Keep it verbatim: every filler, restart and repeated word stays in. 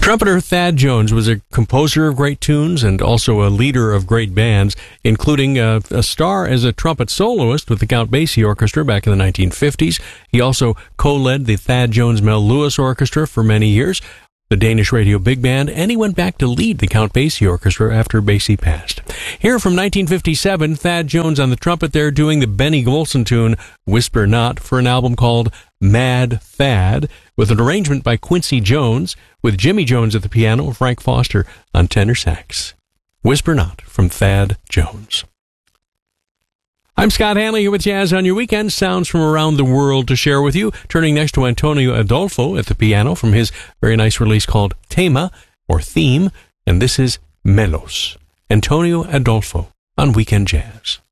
Trumpeter Thad Jones was a composer of great tunes and also a leader of great bands, including a, a star as a trumpet soloist with the Count Basie Orchestra back in the nineteen fifties. He also co-led the Thad Jones Mel Lewis Orchestra for many years, the Danish Radio Big Band, and he went back to lead the Count Basie Orchestra after Basie passed. Here from nineteen fifty-seven, Thad Jones on the trumpet there doing the Benny Golson tune Whisper Not for an album called Mad Thad, with an arrangement by Quincy Jones, with Jimmy Jones at the piano, Frank Foster on tenor sax. Whisper Not from Thad Jones. I'm Scott Hanley here with Jazz on Your Weekend. Sounds from around the world to share with you. Turning next to Antonio Adolfo at the piano from his very nice release called Tema, or Theme, and this is Melos. Antonio Adolfo on Weekend Jazz.